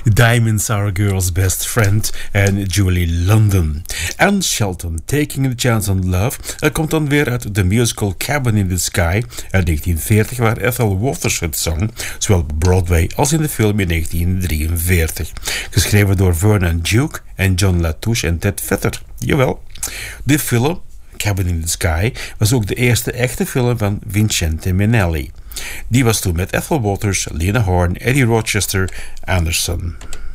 Diamonds Are a Girl's Best Friend en Julie London. En Shelton, Taking a Chance on Love, komt dan weer uit de musical Cabin in the Sky uit 1940, waar Ethel Waters het zong, zowel op Broadway als in de film in 1943. Geschreven door Vernon Duke en John Latouche en Ted Fetter. Jawel. De film, Cabin in the Sky, was ook de eerste echte film van Vincente Minnelli. Die was toen met Ethel Waters, Lena Horne, Eddie Rochester, Anderson.